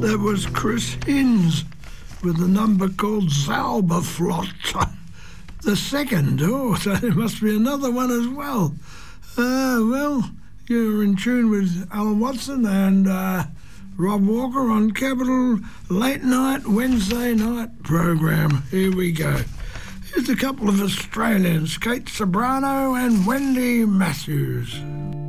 That was Chris Hinz with a number called Zauberflot. The second, so there must be another one as well. Well, you're in tune with Alan Watson and Rob Walker on Capital Late Night Wednesday night program. Here we go. Here's a couple of Australians, Kate Sobrano and Wendy Matthews.